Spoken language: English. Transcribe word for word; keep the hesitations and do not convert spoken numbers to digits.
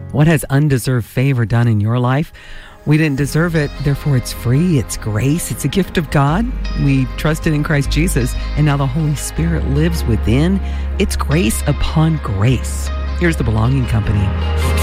What has undeserved favor done in your life? We didn't deserve it, therefore it's free, it's grace, it's a gift of God. We trusted in Christ Jesus, and now the Holy Spirit lives within. It's grace upon grace. Here's the Belonging Company.